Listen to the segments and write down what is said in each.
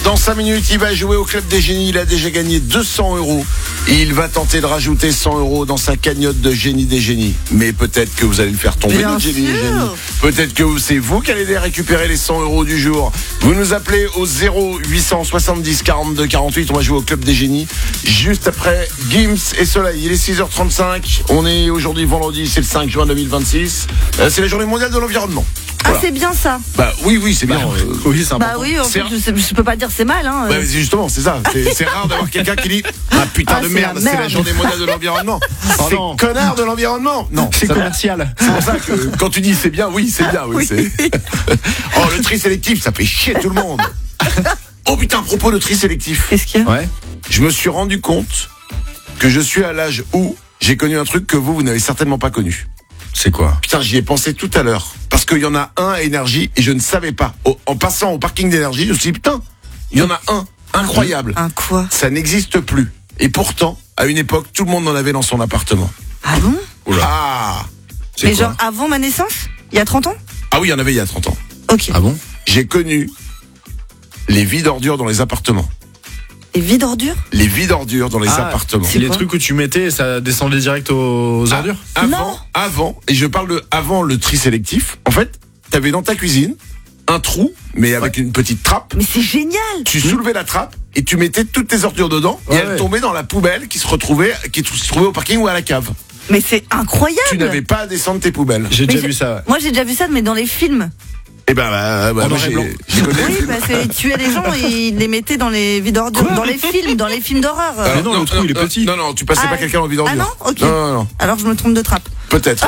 Dans 5 minutes, il va jouer au Club des Génies. Il a déjà gagné 200 €. Et il va tenter de rajouter 100 € dans sa cagnotte de Génie des Génies. Mais peut-être que vous allez le faire tomber, Bien notre Génie des sûr. Génies. Peut-être que c'est vous qui allez récupérer les 100 € du jour. Vous nous appelez au 0870 42 48. On va jouer au Club des Génies. Juste après Gims et Soleil. Il est 6h35. On est aujourd'hui vendredi, c'est le 5 juin 2026. C'est la journée mondiale de l'environnement. Voilà. Ah, c'est bien ça. Bah oui, c'est bien. Oui, c'est important. Bah oui, en C'est fait, je peux pas dire c'est mal. Hein. Ouais, mais justement, c'est ça. C'est rare d'avoir quelqu'un qui dit ah putain de c'est merde, la c'est la merde. journée mondiale de l'environnement. Oh C'est non. connard de l'environnement. Non, C'est ça- commercial. c'est pour ça que quand tu dis c'est bien, oui, c'est bien. Oui, c'est... Oh, le tri sélectif, ça fait chier tout le monde. Oh putain, à propos de tri sélectif, Qu'est-ce qu'il y a Ouais. je me suis rendu compte que je suis à l'âge où j'ai connu un truc que vous n'avez certainement pas connu. C'est quoi? Putain, j'y ai pensé tout à l'heure. Parce qu'il y en a un à Énergie et je ne savais pas. En passant au parking d'Énergie, je me suis dit, putain, il y en a un. Incroyable. Un quoi? Ça n'existe plus. Et pourtant, à une époque, tout le monde en avait dans son appartement. Ah bon? Ah C'est Mais quoi? genre avant ma naissance? Il y a 30 ans? Ah oui, il y en avait il y a 30 ans. Ok. Ah bon? J'ai connu les vides ordures dans les appartements. Et vide ordure? Les vides ordures dans les Ah, appartements. c'est Les quoi trucs où tu mettais et ça descendait direct aux ordures? Non. Avant, et je parle de avant le tri sélectif, en fait, t'avais dans ta cuisine un trou, mais avec une petite trappe. Mais c'est génial! Tu soulevais la trappe et tu mettais toutes tes ordures dedans et Ouais, elles ouais. tombaient dans la poubelle qui se retrouvait au parking ou à la cave. Mais c'est incroyable! Tu n'avais pas à descendre tes poubelles. J'ai Mais déjà vu ça. Ouais. Moi j'ai déjà vu ça, mais dans les films. Et ben, En moi, noir et blanc. j'ai connu le Oui, film. parce qu'ils tuaient les gens et ils les mettaient dans les vides ordures. Dans les films d'horreur. Mais non, le trou, il est petit. Non, non, tu passais Ah, pas quelqu'un en vide ordure. Ah non? Ok. Non. Alors je me trompe de trappe. Peut-être.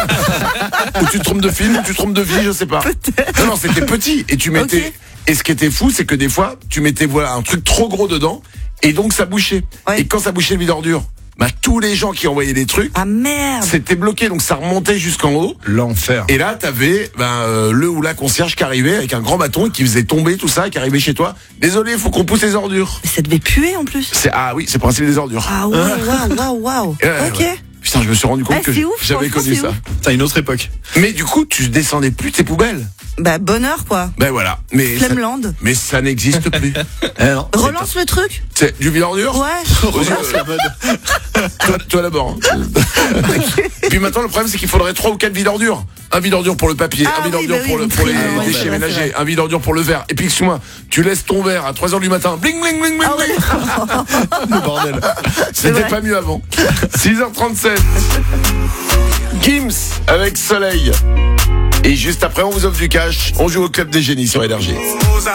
Ou tu te trompes de film, ou tu te trompes de vie, je sais pas. Non, c'était petit. Et tu mettais. Ok. Et ce qui était fou, c'est que des fois, tu mettais un truc trop gros dedans, et donc ça bouchait. Ouais. Et quand ça bouchait le vide ordure, tous les gens qui envoyaient des trucs, Ah merde! c'était bloqué, donc ça remontait jusqu'en haut. L'enfer. Et là, t'avais le ou la concierge qui arrivait avec un grand bâton et qui faisait tomber tout ça, et qui arrivait chez toi. Désolé, faut qu'on pousse les ordures. Mais ça devait puer en plus. Ah oui, c'est le principe des ordures. Ah ouais, waouh. Ouais, Ok. ouais. Putain, je me suis rendu compte Ah, que c'est ouf, j'avais franchement, connu c'est ça. ouf. C'est une autre époque. Mais du coup, tu descendais plus tes poubelles. Bah bonheur quoi. Ben voilà. Mais Flemland. ça n'existe plus. Non. Relance le truc. C'est du vide ordure. Ouais. Relance la mode. Toi d'abord. Hein. Puis maintenant, le problème, c'est qu'il faudrait 3 ou 4 vides ordures. Un vide ordure pour le papier, Ah un vide oui, ordure bah pour, oui, pour les ouais, déchets c'est vrai, ménagers, c'est vrai. un vide ordure pour le verre. Et puis, excuse-moi, tu laisses ton verre à 3h du matin. Bling, bling, bling, bling, Ah ouais. bling. Le bordel. C'était vrai. pas mieux avant. 6h37. Gims avec Soleil. Et juste après, on vous offre du cash. On joue au Club des Génies sur Énergie.